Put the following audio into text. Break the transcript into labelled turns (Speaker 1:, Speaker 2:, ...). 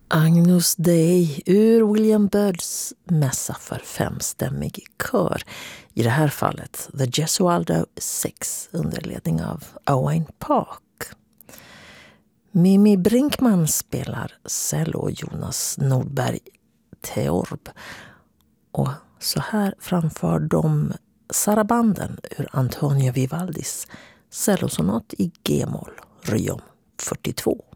Speaker 1: Agnus Dei ur William Byrds mässa för femstämmig kör. I det här fallet The Gesualdo 6 under ledning av Owain Park. Mimi Brinkman spelar cello och Jonas Nordberg theorb. Och så här framför de sarabanden ur Antonio Vivaldis cellosonat i G-moll, Ryom 42.